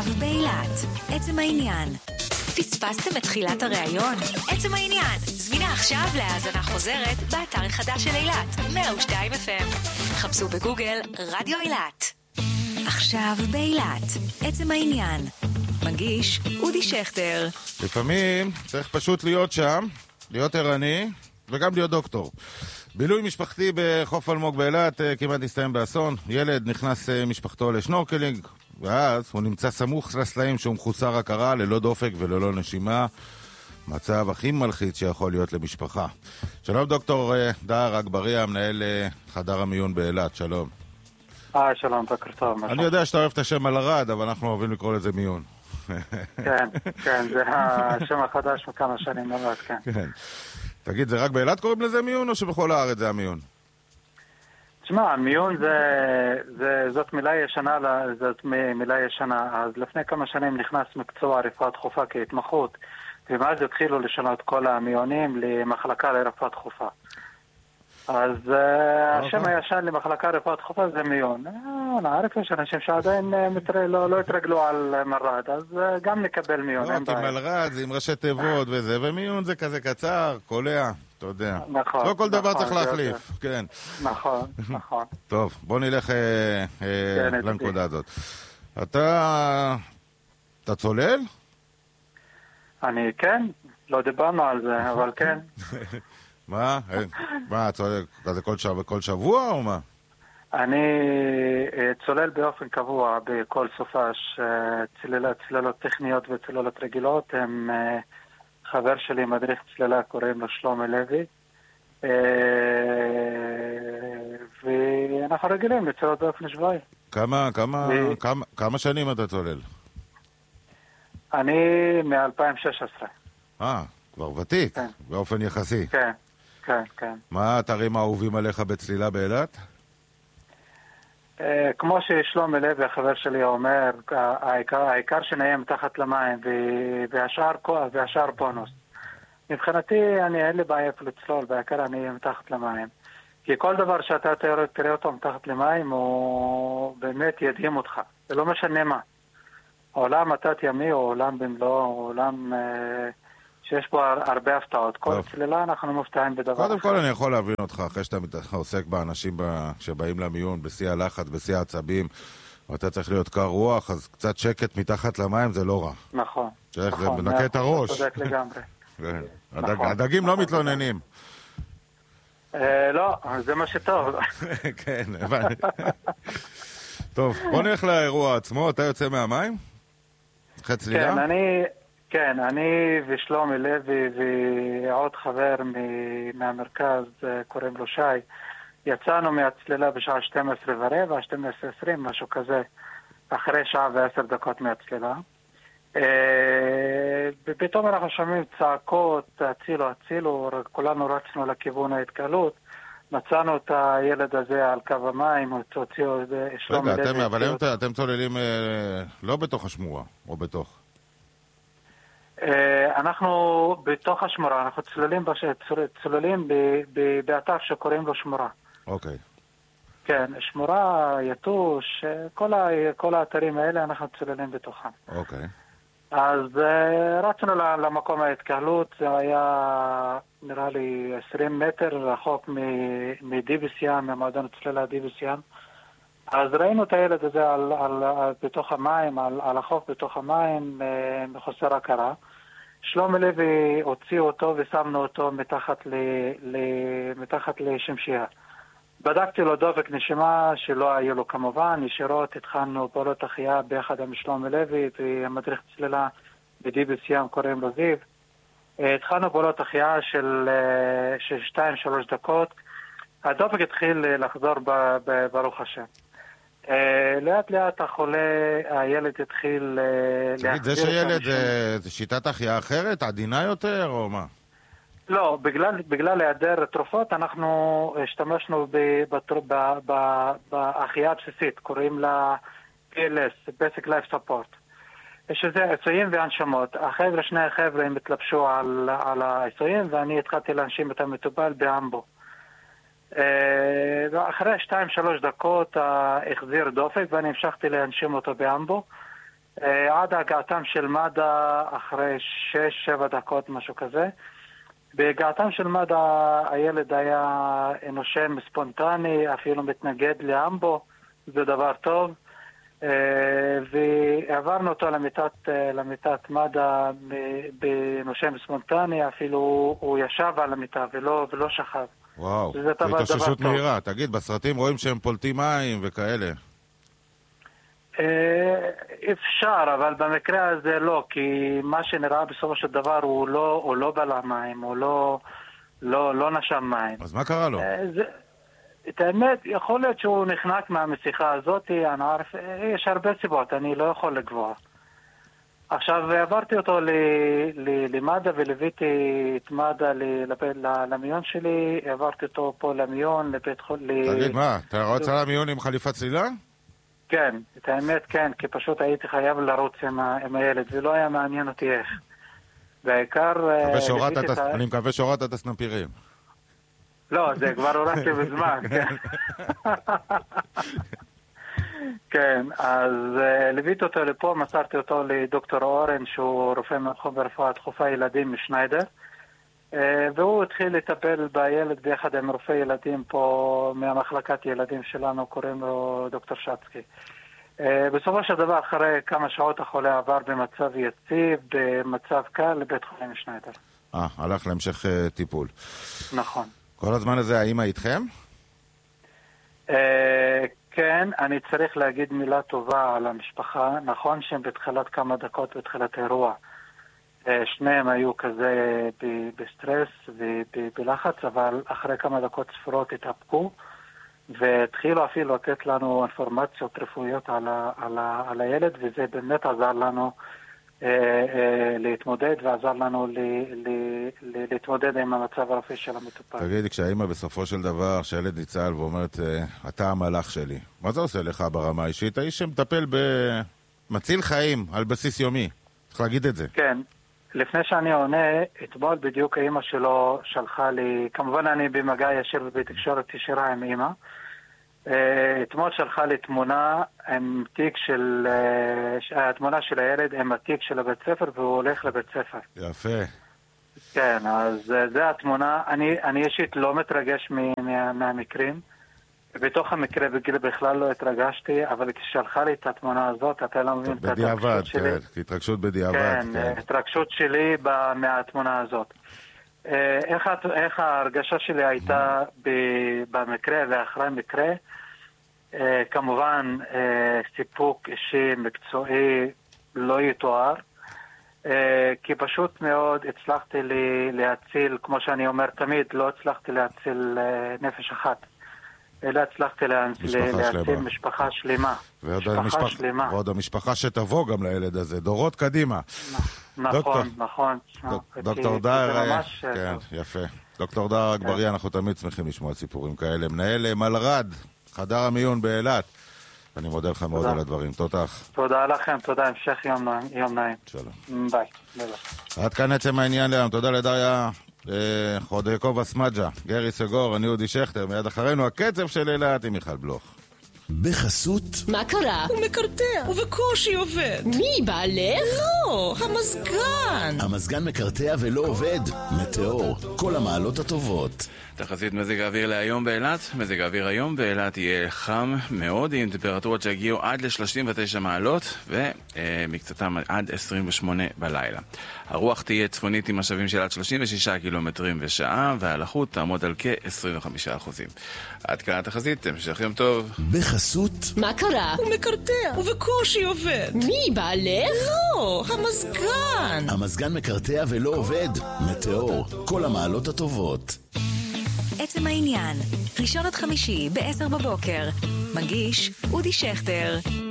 באילת. עצם העניין. פספסתם את תחילת הראיון? עצם העניין. זמינה עכשיו להאזנה חוזרת באתר החדש של אילת, 102 FM. חפשו בגוגל רדיו אילת. עכשיו באילת. עצם העניין. מגיש אודי שכטר. לפעמים צריך פשוט להיות שם, להיות ערני וגם להיות דוקטור. בילוי משפחתי בחוף אלמוג באילת כמעט נסתיים באסון. ילד נכנס משפחתו לשנורקלינג, ואז הוא נמצא סמוך לסלעים שהוא מחוסר הכרה, ללא דופק וללא נשימה. מצב הכי מלחיץ שיכול להיות למשפחה. שלום דוקטור דאר אגבריה, מנהל חדר המיון באילת, שלום. שלום, בוקר טוב. אני יודע שאתה אוהב את השם על הרד, אבל אנחנו אוהבים לקרוא לזה מיון. כן, זה השם החדש מכמה שנים נולד, כן. תגיד, זה רק באילת קוראים לזה מיון, או שבכל הארץ זה המיון? תשמע, מיון זאת מילה ישנה, אז לפני כמה שנים נכנס מקצוע רפואה דחופה כהתמחות, ומאז התחילו לשנות כל המיונים למחלקה לרפואה דחופה. אז השם הישן למחלקה רפואה דחופה זה מיון. נערף יש אנשים שעדיין לא התרגלו על מלר"ד, אז גם נקבל מיון. לא, כי מלר"ד זה עם ראשי תיבות וזה, ומיון זה כזה קצר, קולע, אתה יודע. נכון. לא כל דבר צריך להחליף, כן. נכון, נכון. טוב, בוא נלך לנקודה הזאת. אתה צולל? אני כן, לא דיברנו על זה, אבל כן. מה? צולל כזה כל שבוע או מה? אני צולל באופן קבוע בכל סופש. צללות טכניות וצללות רגילות. הם חבר שלי, מדריך צללה, קוראים לו שלומי לוי. ואנחנו רגילים לצללות באופן שבועי. כמה שנים אתה צולל? אני מ-2016. כבר ותיק, כן. באופן יחסי. כן, כן, כן. מה האתרים האהובים עליך בצלילה באילת? כמו ששלומי לוי, החבר שלי, אומר, העיקר שנהיה מתחת למים, והשאר בונוס. מבחינתי, אין לי בעיה לצלול, בעיקר אני אהיה מתחת למים. כי כל דבר שאתה תראה אותו מתחת למים, הוא באמת ידהים אותך. זה לא משנה מה. העולם התת ימי, או עולם במלוא, או עולם שיש בו הרבה הפתעות. כל צלילה אנחנו מופתעים בדבר. קודם כל אני יכול להבין אותך, אחרי שאתה עוסק באנשים שבאים למיון, בשיא הלחץ, בשיא העצבים, ואתה צריך להיות קר רוח, אז קצת שקט מתחת למים זה לא רע. נכון. זה מנקה את הראש. צודק לגמרי. הדגים לא מתלוננים. לא, זה מה שטוב. כן, הבנתי. טוב, בוא נלך לאירוע עצמו. אתה יוצא מהמים? אחרי צלילה? כן, אני ושלומי לוי ועוד חבר מהמרכז, קוראים לו שי, יצאנו מהצלילה בשעה 12:15, 12:20, משהו כזה, אחרי שעה ו10 דקות מהצלילה. פתאום אנחנו שומעים צעקות, הצילו, כולנו רצנו לכיוון ההתקלות, מצאנו את הילד הזה על קו המים, הוציאו שלומי לוי. רגע, אבל אתם צוללים לא בתוך השמורה, או בתוך? אנחנו בתוך השמורה, אנחנו צוללים באתר שקוראים לו שמורה. אוקיי. כן, שמורה, יתוש, כל האתרים האלה אנחנו צוללים בתוכם. אוקיי. אז רצנו למקום ההתקהלות, זה היה נראה לי 20 מטר רחוק מדיביסיאן, ממועדון צלילה דיביסיאן. אז ראינו את הילד הזה בתוך המים, על החוף בתוך המים, מחוסר הכרה. שלומי לוי הוציא אותו ושמנו אותו מתחת לשמשייה. בדקתי לו דופק נשימה שלא היו לו כמובן, ישירות התחלנו פעולות החייאה ביחד עם שלומי לוי והמדריך צלילה בדיביסיאן, קוראים לו זיו. התחלנו פעולות החייאה של 2-3 דקות. הדופק התחיל לחזור ברוך השם. לאט לאט הילד התחיל תגיד, זה שילד זה שיטת החייאה אחרת, עדינה יותר או מה? לא, בגלל היעדר תרופות אנחנו השתמשנו בהחייאה הבסיסית, קוראים לה PLS, Basic Life Support. שזה עיסויים והנשמות. שני החבר'ה הם התלבשו על העיסויים ואני התחלתי להנשים את המטופל באמבו. ואחרי 2-3 דקות החזיר דופק ואני המשכתי להנשים אותו באמבו. עד הגעתם של מד"א אחרי 6-7 דקות, משהו כזה. בהגעתם של מד"א הילד היה נושם ספונטני, אפילו מתנגד לאמבו, זה דבר טוב. ועברנו אותו למיטת מד"א בנושם ספונטני, אפילו הוא ישב על המיטה ולא שכב. וואו, זה התאוששות מהירה. תגיד, בסרטים רואים שהם פולטים מים וכאלה. אפשר, אבל במקרה הזה לא, כי מה שנראה בסופו של דבר הוא לא בלע מים, הוא לא נשם מים. אז מה קרה לו? את האמת, יכול להיות שהוא נחנק מהמשיכה הזאת, יש הרבה סיבות, אני לא יכול לקבוע. עכשיו, עברתי אותו למד"א ולוויתי את מד"א למיון שלי, עברתי אותו פה למיון, לבית חולים... תגיד, מה, אתה רוצה למיון עם חליפת צלילה? כן, את האמת כן, כי פשוט הייתי חייב לרוץ עם הילד, ולא היה מעניין אותי איך. בעיקר... אני מקווה שהורדת את הסנפירים. לא, זה כבר הורדתי בזמן, כן. כן, אז לוויתי אותו לפה, מסרתי אותו לדוקטור אורן, שהוא רופא מתחום ברפואה דחופה ילדים משניידר, והוא התחיל לטפל בילד ביחד עם רופא ילדים פה מהמחלקת ילדים שלנו, קוראים לו דוקטור שצקי. בסופו של דבר, אחרי כמה שעות החולה עבר במצב יציב, במצב קל לבית חולים משניידר. הלך להמשך טיפול. נכון. כל הזמן הזה האמא איתכם? כן, אני צריך להגיד מילה טובה על המשפחה. נכון שהם בתחילת כמה דקות, בתחילת אירוע, שניהם היו כזה בסטרס ובלחץ, אבל אחרי כמה דקות ספורות התאפקו, והתחילו אפילו לתת לנו אינפורמציות רפואיות על הילד, וזה באמת עזר לנו להתמודד, ועזר לנו להתמודד עם המצב הרפואי של המטופל. תגידי, כשהאמא בסופו של דבר, שהילד ניצל ואומרת, אתה המלאך שלי, מה זה עושה לך ברמה האישית? האיש שמטפל במציל חיים על בסיס יומי, צריך להגיד את זה. כן, לפני שאני עונה, אתמול בדיוק האמא שלו שלחה לי, כמובן אני במגע ישיר ובתקשורת ישירה עם אמא, אתמול שלחה לי תמונה עם תיק של, התמונה של הילד עם התיק של הבית ספר, והוא הולך לבית ספר. יפה. כן, אז זה התמונה. אני אישית לא מתרגש מהמקרים. בתוך המקרה בגיל בכלל לא התרגשתי, אבל כששלחה לי את התמונה הזאת, אתה לא מבין את ההתרגשות שלי. בדיעבד, כן, התרגשות בדיעבד. כן, התרגשות שלי מהתמונה הזאת. איך ההרגשה שלי הייתה במקרה ואחרי מקרה? כמובן, סיפוק אישי, מקצועי, לא יתואר, כי פשוט מאוד הצלחתי להציל, כמו שאני אומר תמיד, לא הצלחתי להציל נפש אחת, אלא הצלחתי להציל משפחה שלמה. ועוד המשפחה שתבוא גם לילד הזה, דורות קדימה. נכון. דוקטור דר, כן, יפה. דוקטור דר אגברי, אנחנו תמיד שמחים לשמוע סיפורים כאלה. מנהל מלרד, חדר המיון באילת. אני מודה לך מאוד על הדברים. תודה לכם, תודה, המשך יום נעים. שלום. ביי. עד כאן עצם העניין להיום. תודה לדריה חודקוב אסמג'ה, גרי סגור, אני אודי שכטר. מיד אחרינו הקצב של אילת עם מיכל בלוך. בחסות. מה קרה? הוא מקרטע, ובקושי עובד. מי, בעלך? לא, המזגן. המזגן מקרטע ולא עובד. מטאור, כל המעלות הטובות. תחזית מזג האוויר להיום באילת. מזג האוויר היום באילת יהיה חם מאוד, עם טמפרטורות שיגיעו עד ל-39 מעלות, ומקצתם עד 28 בלילה. הרוח תהיה צפונית עם משאבים של עד 36 קילומטרים בשעה, והלחות תעמוד על כ-25%. עד כאן התחזית, המשך יום טוב. בחסות. מה קרה? הוא מקרטע, ובקושי עובד. מי, בעלך? לא, המזגן. המזגן מקרטע ולא עובד. מטאור, כל המעלות הטובות. עצם העניין, ראשון עד חמישי ב-10 בבוקר. מגיש אודי שכטר.